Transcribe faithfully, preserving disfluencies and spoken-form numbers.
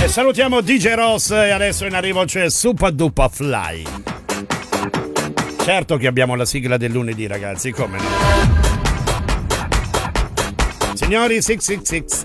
E salutiamo D J Ross e adesso in arrivo c'è Super Duper Fly. Certo che abbiamo la sigla del lunedì, ragazzi, come no? Signori, sei sei sei.